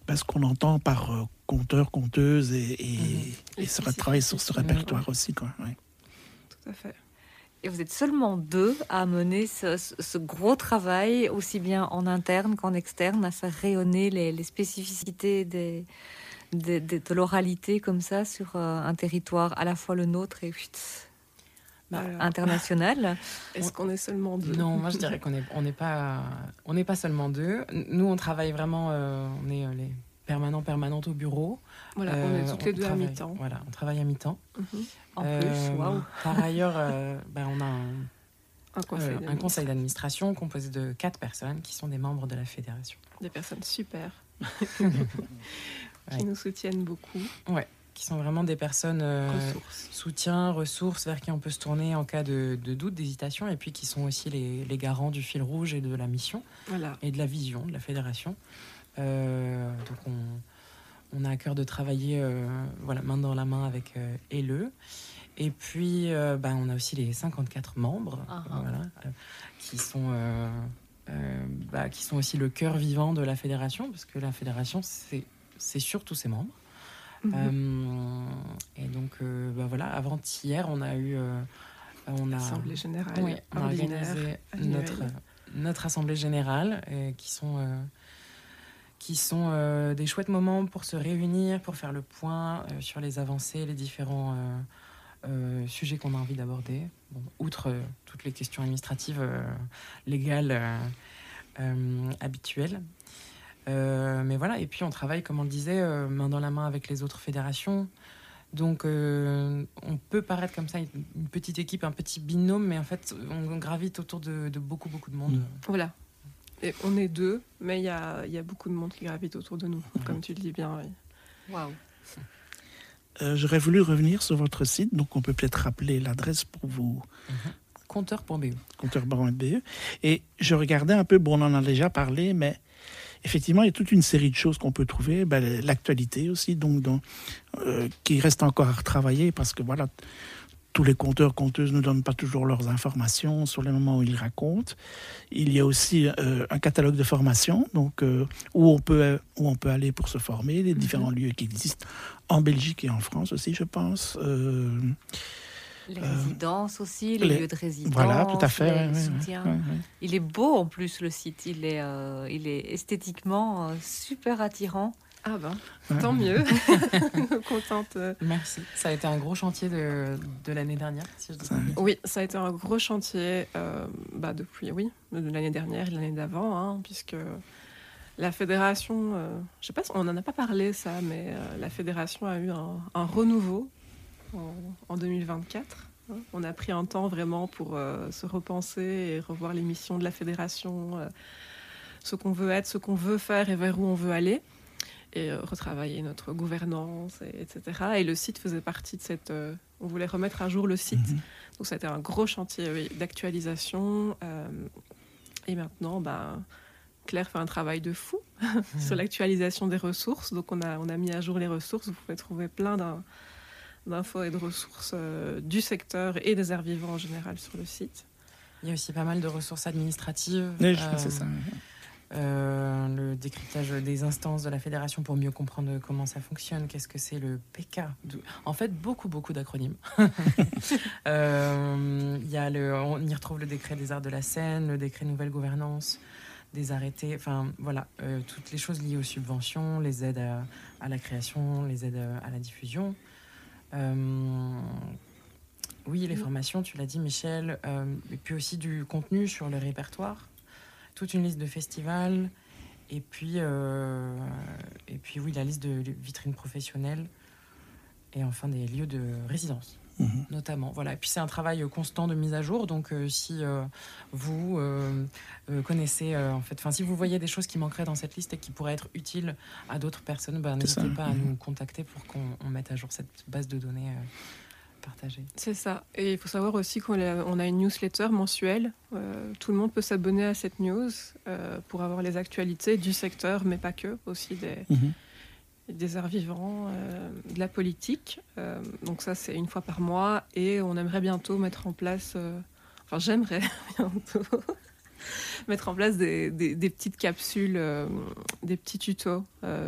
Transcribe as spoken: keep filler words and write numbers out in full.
parce qu'on entend par euh, conteur, conteuse et, et, Mmh. et se travailler sur ce répertoire mmh. aussi, quoi. Ouais. Tout à fait. Et vous êtes seulement deux à mener ce, ce gros travail, aussi bien en interne qu'en externe, à faire rayonner les, les spécificités des, des, des, de l'oralité comme ça sur euh, un territoire à la fois le nôtre et bah, Alors, international. Est-ce qu'on est seulement deux? Non, moi je dirais qu'on n'est on n'est pas, on n'est pas seulement deux. Nous, on travaille vraiment, euh, on est les permanents, permanentes au bureau. Voilà, euh, on est toutes les deux travaille, à mi-temps. Voilà, on travaille à mi-temps. Mm-hmm. En euh, plus, waouh. Par ailleurs, euh, ben, on a un, un, conseil, euh, un conseil d'administration composé de quatre personnes qui sont des membres de la fédération. Des personnes super, qui ouais. nous soutiennent beaucoup. Ouais, qui sont vraiment des personnes euh, ressources. soutien, ressources, vers qui on peut se tourner en cas de, de doute, d'hésitation, et puis qui sont aussi les, les garants du fil rouge et de la mission, voilà. et de la vision de la fédération. Euh, donc on... On a à cœur de travailler euh, voilà, main dans la main avec euh, E L E. Et puis, euh, bah, on a aussi les cinquante-quatre membres uh-huh. voilà, euh, qui, sont, euh, euh, bah, qui sont aussi le cœur vivant de la fédération, parce que la fédération, c'est, c'est surtout ses membres. Mm-hmm. Euh, et donc, euh, bah, voilà, avant-hier, on a eu... Euh, on a, Assemblée générale, oui, on a organisé notre, notre assemblée générale, euh, qui sont... Euh, qui sont euh, des chouettes moments pour se réunir, pour faire le point euh, sur les avancées, les différents euh, euh, sujets qu'on a envie d'aborder. Bon, outre euh, toutes les questions administratives, euh, légales, euh, euh, habituelles. Euh, mais voilà, et puis on travaille, comme on le disait, euh, main dans la main avec les autres fédérations. Donc euh, on peut paraître comme ça une, une petite équipe, un petit binôme, mais en fait on gravite autour de, de beaucoup, beaucoup de monde. Mmh. Voilà. Et on est deux, mais il y a, y a beaucoup de monde qui gravite autour de nous, mmh. comme tu le dis bien. Waouh. Euh, j'aurais voulu revenir sur votre site, donc on peut peut-être rappeler l'adresse pour vous. Mmh. compteur point b e. compteur point b e. Et je regardais un peu, bon, on en a déjà parlé, mais effectivement, il y a toute une série de choses qu'on peut trouver. Ben, l'actualité aussi, donc, donc euh, qui reste encore à retravailler, parce que voilà, tous les compteurs, compteuses ne donnent pas toujours leurs informations sur les moments où ils racontent. Il y a aussi euh, un catalogue de formation, donc, euh, où, on peut, où on peut aller pour se former, les différents mm-hmm. lieux qui existent en Belgique et en France aussi, je pense. Euh, les euh, résidences aussi, les, les lieux de résidence. Voilà, tout à fait. Les ouais, soutiens. Ouais, ouais. Il est beau en plus, le site. Il est, euh, il est esthétiquement euh, super attirant. Ah ben, ouais. Tant mieux. Contente. Merci. Ça a été un gros chantier de, de l'année dernière, si je dis pas. Oui, ça a été un gros chantier euh, bah depuis, oui, de l'année dernière et de l'année d'avant, hein, puisque la fédération, euh, je sais pas, on n'en a pas parlé ça, mais euh, la fédération a eu un, un renouveau en, en deux mille vingt-quatre. Hein. On a pris un temps vraiment pour euh, se repenser et revoir les missions de la fédération, euh, ce qu'on veut être, ce qu'on veut faire et vers où on veut aller. Et euh, retravailler notre gouvernance, et, etc. Et le site faisait partie de cette... Euh, on voulait remettre à jour le site. Mmh. Donc, ça a été un gros chantier oui, d'actualisation. Euh, et maintenant, bah, Claire fait un travail de fou mmh. sur l'actualisation des ressources. Donc, on a, on a mis à jour les ressources. Vous pouvez trouver plein d'un, d'infos et de ressources euh, du secteur et des arts vivants en général sur le site. Il y a aussi pas mal de ressources administratives. Oui, je euh, c'est ça. Euh, le décryptage des instances de la fédération pour mieux comprendre comment ça fonctionne, qu'est-ce que c'est le P K. En fait, beaucoup, beaucoup d'acronymes. euh, y a le, on y retrouve le décret des arts de la scène, le décret nouvelle gouvernance, des arrêtés, enfin voilà, euh, toutes les choses liées aux subventions, les aides à, à la création, les aides à la diffusion. Euh, oui, les formations, tu l'as dit Michel, euh, et puis aussi du contenu sur le répertoire. Toute une liste de festivals, et puis, euh, et puis oui, la liste de vitrines professionnelles, et enfin des lieux de résidence, mmh. notamment. Voilà. Et puis c'est un travail constant de mise à jour, donc euh, si euh, vous euh, euh, connaissez, euh, en fait, enfin si vous voyez des choses qui manqueraient dans cette liste et qui pourraient être utiles à d'autres personnes, ben, n'hésitez ça. pas à mmh. nous contacter pour qu'on on mette à jour cette base de données euh, partagée. C'est ça. Et il faut savoir aussi qu'on a, on a une newsletter mensuelle. Euh, tout le monde peut s'abonner à cette news euh, pour avoir les actualités du secteur, mais pas que, aussi des, mmh. des arts vivants, euh, de la politique. Euh, donc ça, c'est une fois par mois. Et on aimerait bientôt mettre en place... Euh, enfin, j'aimerais bientôt mettre en place des, des, des petites capsules, euh, des petits tutos. Euh,